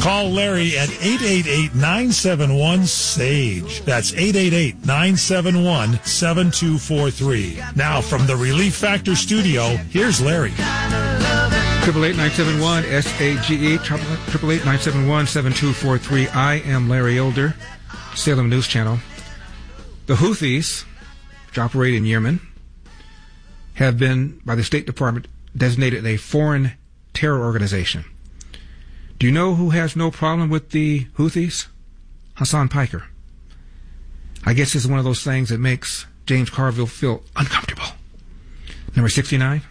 Call Larry at 888-971-SAGE. That's 888-971-7243. Now from the Relief Factor studio, here's Larry. 888-971-SAGE, 888-971-7243. I am Larry Elder, Salem News Channel. The Houthis, which operate in Yemen, have been, by the State Department, designated a foreign terror organization. Do you know who has no problem with the Houthis? Hassan Piker. I guess this is one of those things that makes James Carville feel uncomfortable. Number 69.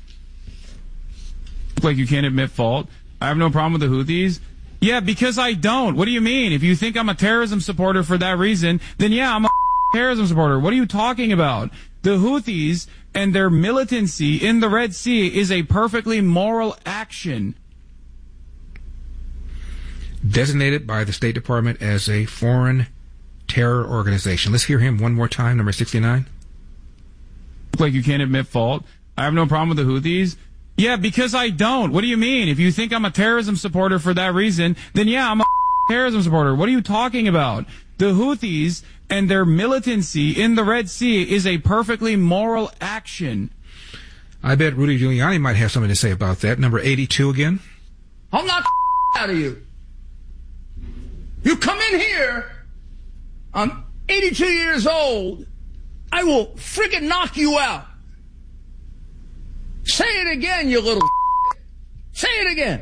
Like you can't admit fault. I have no problem with the Houthis. Yeah, because I don't. What do you mean? If you think I'm a terrorism supporter for that reason, then yeah, I'm a terrorism supporter. What are you talking about? The Houthis and their militancy in the Red Sea is a perfectly moral action. Designated by the State Department as a foreign terror organization. Let's hear him one more time, number 69. Like you can't admit fault. I have no problem with the Houthis. Yeah, because I don't. What do you mean? If you think I'm a terrorism supporter for that reason, then yeah, I'm a terrorism supporter. What are you talking about? The Houthis and their militancy in the Red Sea is a perfectly moral action. I bet Rudy Giuliani might have something to say about that. Number 82 again. I'll knock the out of you. You come in here, I'm 82 years old, I will freaking knock you out. Say it again, you little Say it again.